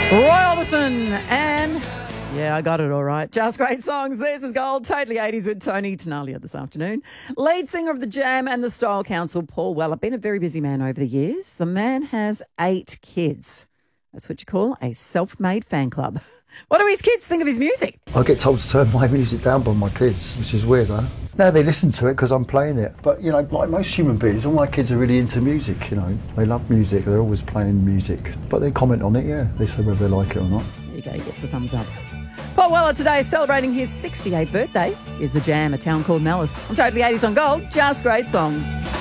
Roy Orbison and... yeah, I got it all right. Just great songs. This is Gold, Totally 80s with Tony Tenalia this afternoon. Lead singer of The Jam and the Style Council, Paul Weller, been a very busy man over the years. The man has 8 kids. That's what you call a self-made fan club. What do his kids think of his music? I get told to turn my music down by my kids, which is weird, huh? Now they listen to it because I'm playing it. But, you know, like most human beings, all my kids are really into music, you know. They love music, they're always playing music. But they comment on it, yeah. They say whether they like it or not. There you go, he gets the thumbs up. Paul Weller today celebrating his 68th birthday. Is The Jam, A Town Called Malice. I'm Totally 80s on Gold, just great songs.